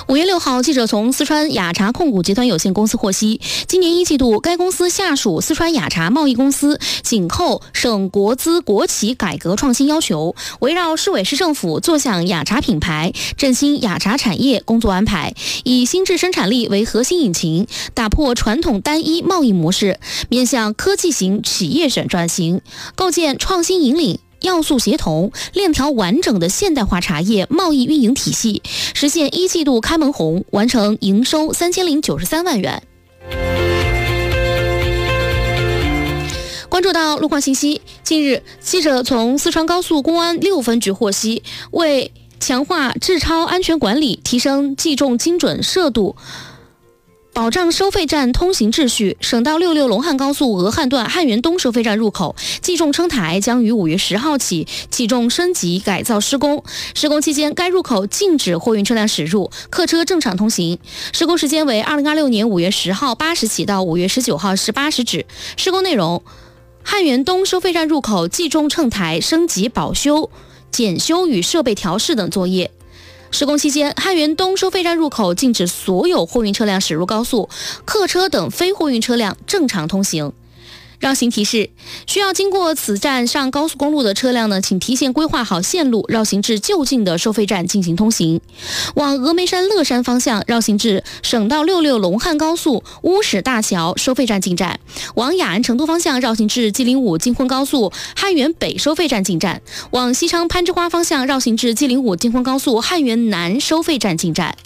5月6号，记者从四川雅茶控股集团有限公司获悉，今年1季度，该公司下属四川雅茶贸易公司紧扣省国资国企改革创新要求，围绕市委市政府坐享雅茶品牌、振兴雅茶产业工作安排，以新质生产力为核心引擎，打破传统单一贸易模式，面向科技型企业转型，构建创新引领、要素协同、链条完整的现代化茶叶贸易运营体系，实现1季度开门红，完成营收3093万元。关注到路况信息，近日，记者从四川高速公安6分局获悉，为强化质超安全管理，提升计重精准摄度，保障收费站通行秩序，省道66龙汉高速俄汉段汉源东收费站入口计重称台将于5月10号起计重升级改造施工。施工期间，该入口禁止货运车辆驶入，客车正常通行。施工时间为2026年5月10号8时起到5月19号18时止。施工内容：汉源东收费站入口计重称台升级保修、检修与设备调试等作业。施工期间，汉源东收费站入口禁止所有货运车辆驶入高速，客车等非货运车辆正常通行。绕行提示：需要经过此站上高速公路的车辆呢，请提前规划好线路，绕行至就近的收费站进行通行。往峨眉山乐山方向绕行至省道66龙汉高速乌史大桥收费站进站，往雅安成都方向绕行至G05京昆高速汉源北收费站进站，往西昌攀枝花方向绕行至G05京昆高速汉源南收费站进站。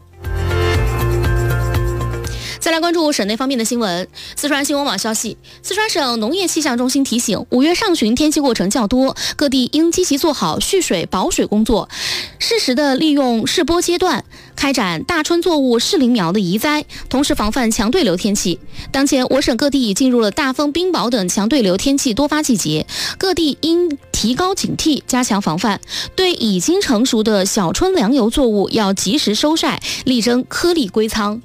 再来关注省内方面的新闻。四川新闻网消息，四川省农业气象中心提醒，5月上旬天气过程较多，各地应积极做好蓄水保水工作，适时的利用试播阶段开展大春作物适龄苗的移栽，同时防范强对流天气。当前我省各地已进入了大风、冰雹等强对流天气多发季节，各地应提高警惕，加强防范。对已经成熟的小春粮油作物要及时收晒，力争颗粒归仓。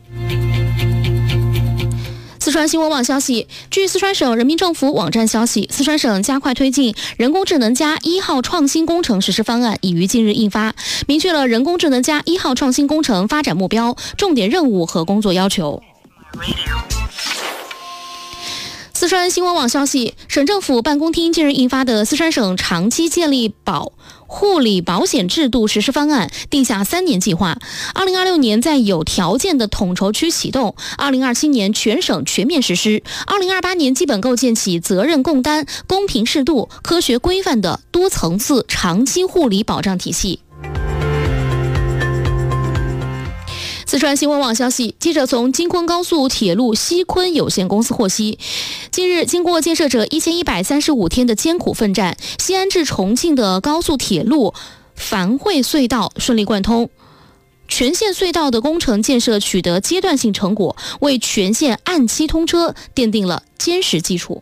四川新闻网消息，据四川省人民政府网站消息，四川省加快推进人工智能加1号创新工程实施方案已于近日印发，明确了人工智能加1号创新工程发展目标、重点任务和工作要求。四川新闻网消息，省政府办公厅近日印发的《四川省长期建立护理保险制度实施方案》定下3年计划，2026年在有条件的统筹区启动，2027年全省全面实施，2028年基本构建起责任共担、公平适度、科学规范的多层次长期护理保障体系。四川新闻网消息，记者从京昆高速铁路西昆有限公司获悉，近日经过建设者1135天的艰苦奋战，西安至重庆的高速铁路繁汇隧道顺利贯通，全线隧道的工程建设取得阶段性成果，为全线按期通车奠定了坚实基础。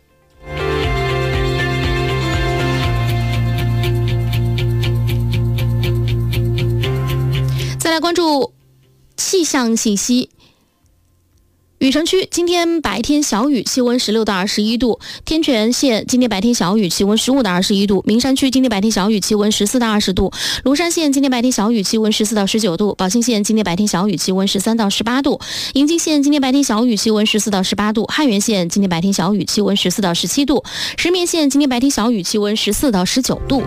再来关注气象信息，雨城区今天白天小雨，气温16到21度；天全县今天白天小雨，气温15到21度；名山区今天白天小雨，气温14到20度；庐山县今天白天小雨，气温14到19度；宝兴县今天白天小雨，气温13到18度；营京县今天白天小雨，气温14到18度；汉源县今天白天小雨，气温14到17度；石棉县今天白天小雨，气温14到19度。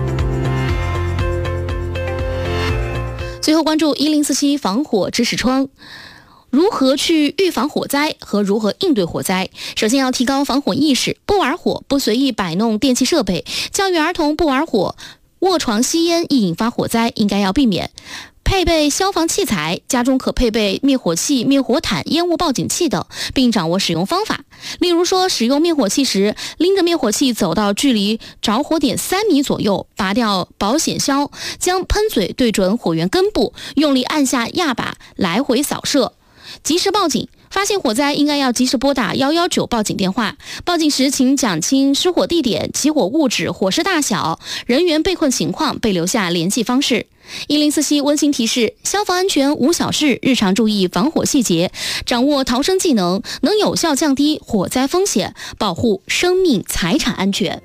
最后关注1047防火知识窗，如何去预防火灾和如何应对火灾。首先要提高防火意识，不玩火，不随意摆弄电器设备，教育儿童不玩火，卧床吸烟易引发火灾，应该要避免。配备消防器材，家中可配备灭火器、灭火毯、烟雾报警器等，并掌握使用方法。例如说，使用灭火器时，拎着灭火器走到距离着火点3米左右，拔掉保险销，将喷嘴对准火源根部，用力按下压把，来回扫射，及时报警。发现火灾应该要及时拨打119报警电话。报警时请讲清失火地点、起火物质、火势大小、人员被困情况，备留下联系方式。1047温馨提示：消防安全无小事，日常注意防火细节，掌握逃生技能，能有效降低火灾风险，保护生命财产安全。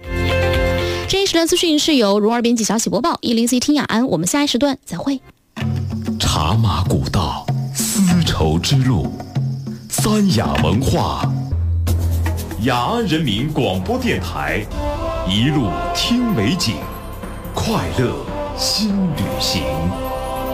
这一时段资讯是由蓉儿编辑小喜播报，1047听雅安，我们下一时段再会。 茶马古道，丝绸之路，三雅文化。雅安人民广播电台，一路听美景，快乐新旅行。